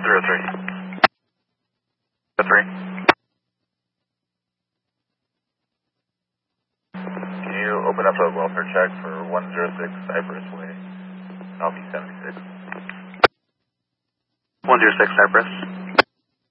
103. 3. Can you open up a welfare check for 106 Cypress Way, LP 76? 106 Cypress.